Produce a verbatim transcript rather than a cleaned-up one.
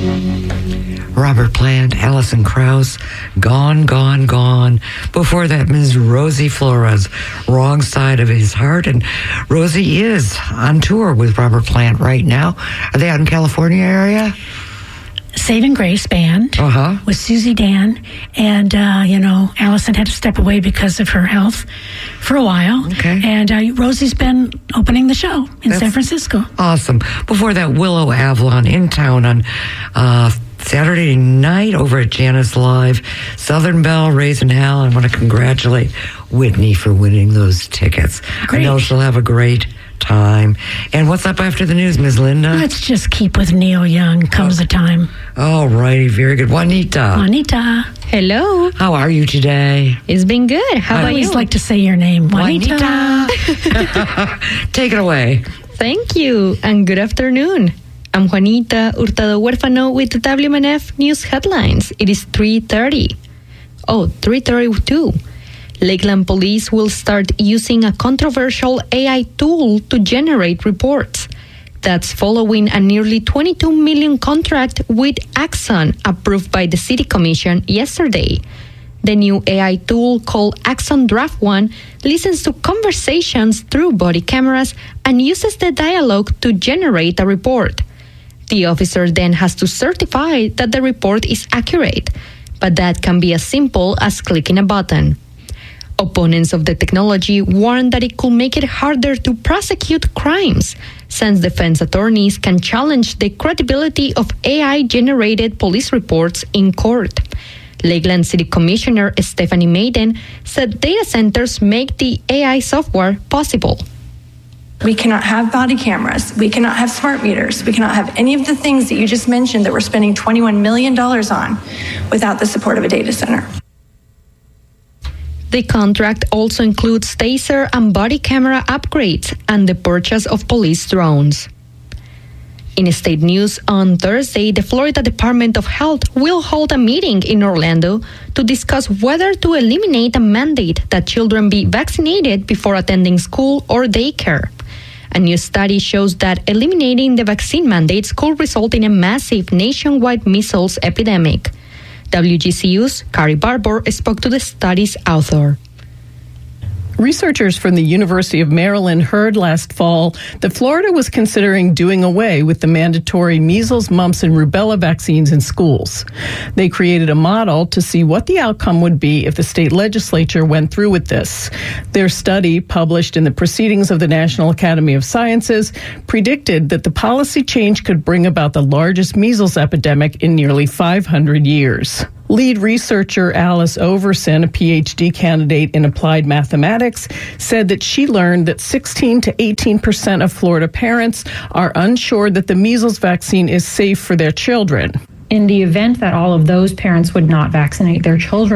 Robert Plant, Alison Krauss, Gone, Gone, Gone. Before that, Miz Rosie Flores, Wrong Side of His Heart. And Rosie is on tour with Robert Plant right now. Are they out in California area? Saving Grace Band uh-huh. with Susie Dan. And, uh, you know, Allison had to step away because of her health for a while. Okay. And uh, Rosie's been opening the show in That's San Francisco. Awesome. Before that, Willow Avalon in town on uh, Saturday night over at Janice Live. Southern Belle, Raising Hell. I want to congratulate Whitney for winning those tickets. Great. I know she'll have a great time. And what's up after the news, Miz Linda? Let's just keep with Neil Young. Comes oh. the time. All righty. Very good. Juanita. Juanita. Hello. How are you today? It's been good. How I about always you? like to say your name. Juanita. Juanita. Take it away. Thank you, and good afternoon. I'm Juanita Hurtado Huérfano with the W M N F News Headlines. It is three thirty. Oh, three thirty-two. Lakeland Police will start using a controversial A I tool to generate reports. That's following a nearly twenty-two million dollars contract with Axon approved by the City Commission yesterday. The new A I tool called Axon Draft One listens to conversations through body cameras and uses the dialogue to generate a report. The officer then has to certify that the report is accurate, but that can be as simple as clicking a button. Opponents of the technology warn that it could make it harder to prosecute crimes, since defense attorneys can challenge the credibility of A I-generated police reports in court. Lakeland City Commissioner Stephanie Maiden said data centers make the A I software possible. We cannot have body cameras. We cannot have smart meters. We cannot have any of the things that you just mentioned that we're spending twenty-one million dollars on without the support of a data center. The contract also includes taser and body camera upgrades and the purchase of police drones. In state news, on Thursday, the Florida Department of Health will hold a meeting in Orlando to discuss whether to eliminate a mandate that children be vaccinated before attending school or daycare. A new study shows that eliminating the vaccine mandates could result in a massive nationwide measles epidemic. W G C U's Carrie Barbour spoke to the study's author. Researchers from the University of Maryland heard last fall that Florida was considering doing away with the mandatory measles, mumps, and rubella vaccines in schools. They created a model to see what the outcome would be if the state legislature went through with this. Their study, published in the Proceedings of the National Academy of Sciences, predicted that the policy change could bring about the largest measles epidemic in nearly five hundred years. Lead researcher Alice Overson, a P H D candidate in applied mathematics, said that she learned that sixteen to eighteen percent of Florida parents are unsure that the measles vaccine is safe for their children. In the event that all of those parents would not vaccinate their children,